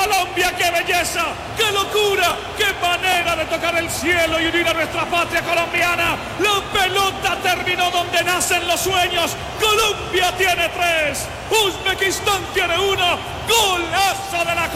Colombia, qué belleza, qué locura, qué manera de tocar el cielo y unir a nuestra patria colombiana. La pelota terminó donde nacen los sueños. Colombia tiene 3, Uzbekistán tiene 1. Golazo de la